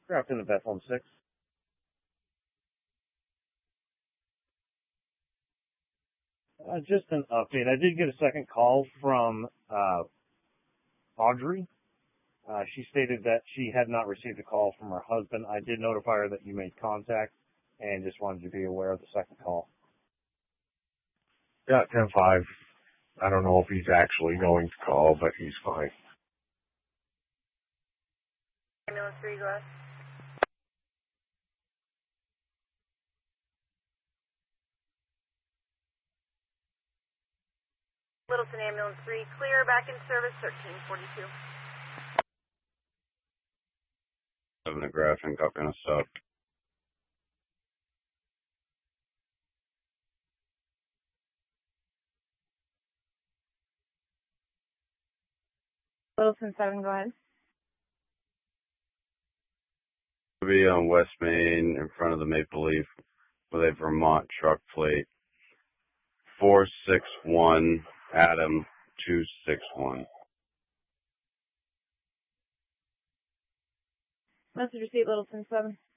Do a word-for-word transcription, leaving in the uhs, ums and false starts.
Craft in the Bethlehem six. Uh, just an update. I did get a second call from uh, Audrey. Uh, she stated that she had not received a call from her husband. I did notify her that you made contact and just wanted you to be aware of the second call. Yeah, ten five. I don't know if he's actually going to call, but he's fine. Ambulance three, go ahead. Littleton Ambulance three, clear, back in service, thirteen forty-two. Seven McGrath and got in a sub. Littleton seven, go ahead. Be on West Main in front of the Maple Leaf with a Vermont truck plate. four six one Adam two six one. Message receipt, Littleton seven.